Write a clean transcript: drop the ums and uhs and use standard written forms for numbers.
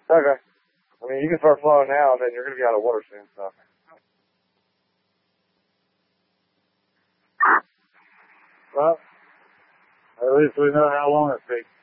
Okay. I mean, you can start flowing now, and then you're going to be out of water soon, so. Well, at least we know how long it takes.